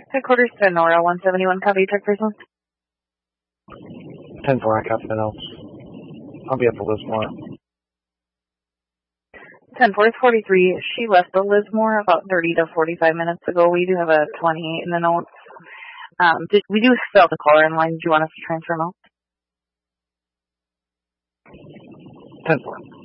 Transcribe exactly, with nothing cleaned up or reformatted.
Headquarters to Nora, one seventy-one, copy, check person. ten four, I copy that out. I'll be at the Lismore. ten four is forty-three. She left the Lismore about thirty to forty-five minutes ago. We do have a twenty-eight in the notes. Um, did, we do still have the caller in line. Do you want us to transfer them out? ten four.